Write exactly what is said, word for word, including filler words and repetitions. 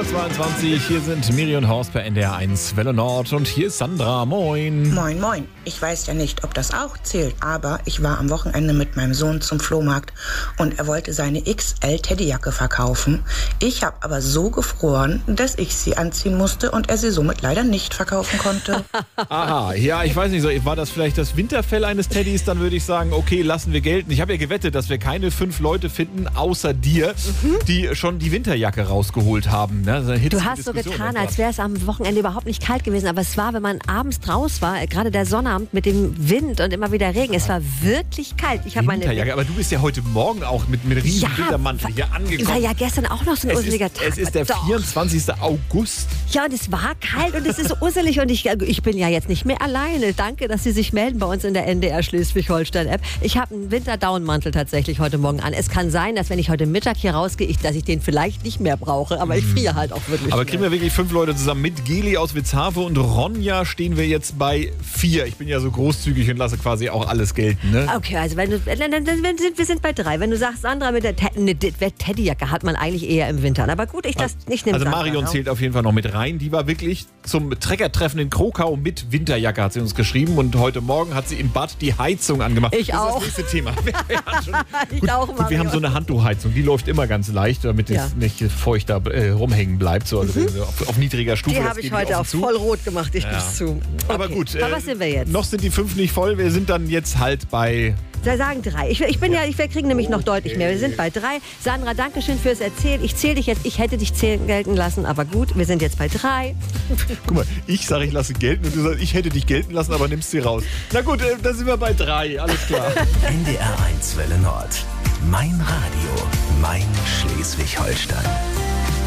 Uhr zweiundzwanzig, hier sind Miri und Horst bei N D R eins Welle Nord und hier ist Sandra. Moin. Moin, moin. Ich weiß ja nicht, ob das auch zählt, aber ich war am Wochenende mit meinem Sohn zum Flohmarkt und er wollte seine X L-Teddyjacke verkaufen. Ich habe aber so gefroren, dass ich sie anziehen musste und er sie somit leider nicht verkaufen konnte. Aha, ja, ich weiß nicht, so, war das vielleicht das Winterfell eines Teddys? Dann würde ich sagen, okay, lassen wir gelten. Ich habe ja gewettet, dass wir keine fünf Leute finden, außer dir, mhm. die schon die Winterjacke rausgeholt haben. Ne? Du hast so getan, als wäre es am Wochenende überhaupt nicht kalt gewesen, aber es war, wenn man abends draus war, gerade der Sonnabend mit dem Wind und immer wieder Regen, es war wirklich kalt. Ich habe meine Winterjacke, aber du bist ja heute Morgen auch mit, mit riesen ja, Wintermantel hier angekommen. War ja gestern auch noch so ein urseliger Tag. Es ist der Doch. vierundzwanzigste August. Ja, und es war kalt und es ist urselig und ich, ich bin ja jetzt nicht mehr alleine. Danke, dass Sie sich melden bei uns in der N D R Schleswig-Holstein-App. Ich habe einen Winterdownmantel tatsächlich heute Morgen an. Es kann sein, dass wenn ich heute Mittag hier rausgehe, ich, dass ich den vielleicht nicht mehr brauche, aber ich friere halt auch wirklich. Aber kriegen wir wirklich fünf Leute zusammen. Mit Geli aus Witzhafe und Ronja stehen wir jetzt bei vier. Ich bin ja so großzügig und lasse quasi auch alles gelten. Ne? Okay, also wenn du, dann, dann, dann, wir sind bei drei. Wenn du sagst, Sandra mit der ne, Teddyjacke hat man eigentlich eher im Winter. Aber gut, ich, das, ich nehme Also Sandra, Marion ja. zählt auf jeden Fall noch mit rein. Die war wirklich zum Treckertreffen in Krokau mit Winterjacke, hat sie uns geschrieben. Und heute Morgen hat sie im Bad die Heizung angemacht. Ich das auch. Das ist das nächste Thema. Wir, wir schon, ich gut, auch, gut, wir haben so eine Handtuchheizung. Die läuft immer ganz leicht, damit ja. es nicht feucht da äh, rumhängen bleibt. So, also mhm. auf, auf niedriger Stufe. Die habe ich heute auch voll rot gemacht, ich ja. gebe zu. Okay. Aber gut, äh, Aber was sind wir jetzt? Noch sind die fünf nicht voll. Wir sind dann jetzt halt bei... Da sagen drei. Ich, ich bin ja, ich, wir kriegen nämlich noch deutlich mehr. Wir sind bei drei. Sandra, danke schön fürs Erzählen. Ich zähle dich jetzt. Ich hätte dich zählen gelten lassen, aber gut, wir sind jetzt bei drei. Guck mal, ich sage, ich lasse gelten und du sagst, ich hätte dich gelten lassen, aber nimmst sie raus. Na gut, äh, dann sind wir bei drei. Alles klar. N D R eins Welle Nord. Mein Radio. Mein Schleswig-Holstein.